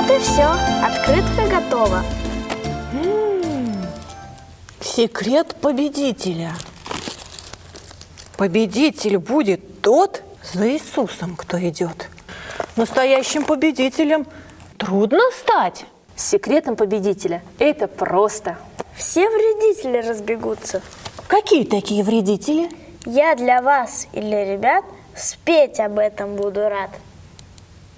Вот и все, открытка готова. Секрет победителя. Победитель будет тот, за Иисусом кто идет. Настоящим победителем трудно стать. Секретом победителя это просто. Все вредители разбегутся. Какие такие вредители? Я для вас и для ребят спеть об этом буду рад.